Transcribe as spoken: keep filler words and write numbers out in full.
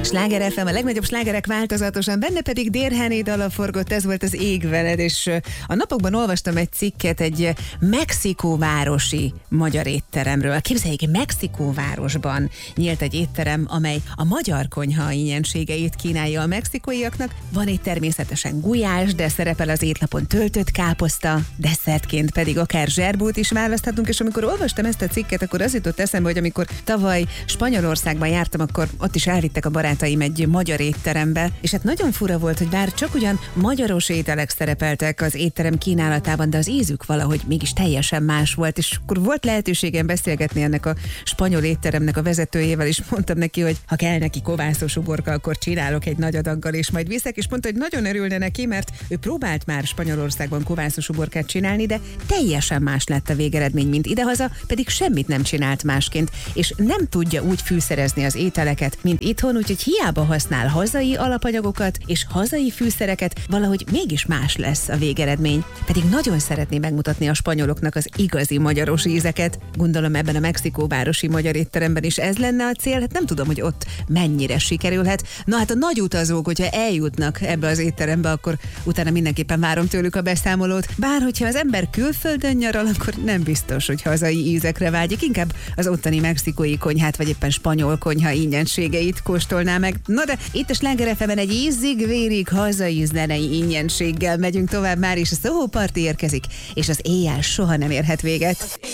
Sláger ef em, a legnagyobb slágerek változatosan, benne pedig Dérháné dala forgott, ez volt az Ég veled, és a napokban olvastam egy cikket egy mexikóvárosi magyar étteremről. Képzeljék, Mexikóvárosban nyílt egy étterem, amely a magyar konyha ingyenségeit kínálja a mexikóiaknak. Van itt természetesen gulyás, de szerepel az étlapon töltött káposzta, desszertként pedig akár zserbót is választhatunk, és amikor olvastam ezt a cikket, akkor az jutott eszembe, hogy amikor tavaly Spanyolországban jártam, akkor ott is elvittek a barátaim egy magyar étterembe, és hát nagyon fura volt, hogy bár csak ugyan magyaros ételek szerepeltek az étterem kínálatában, de az ízük valahogy mégis teljesen más volt, és akkor volt lehetőségem beszélgetni ennek a spanyol étteremnek a vezetőjével, és mondtam neki, hogy ha kell neki kovászos uborka, akkor csinálok egy nagy adaggal, és majd viszek, és mondta, hogy nagyon örülne neki, mert ő próbált már Spanyolországban kovászos uborkát csinálni, de teljesen más lett a végeredmény, mint idehaza, pedig semmit nem csinált másként, és nem tudja úgy fűszerezni az ételeket, mint itthon, úgyhogy hiába használ hazai alapanyagokat és hazai fűszereket, valahogy mégis más lesz a végeredmény. Pedig nagyon szeretné megmutatni a spanyoloknak az igazi magyaros ízeket. Gondolom ebben a mexikóvárosi magyar étteremben is ez lenne a cél, hát nem tudom, hogy ott mennyire sikerülhet. Na hát a nagy utazók, hogyha eljutnak ebbe az étterembe, akkor utána mindenképpen várom tőlük a beszámolót. Bár hogyha az ember külföldön nyaral, akkor nem biztos, hogy hazai ízekre vágyik, inkább az ottani mexikói konyhát, vagy éppen spanyol konyha ingyenségeit kóstolná meg. Na de itt a Sláger ef emen egy ízig-vérig hazai zenei ingyenséggel megyünk tovább már, és a Soho Party érkezik, és az éjjel soha nem érhet véget.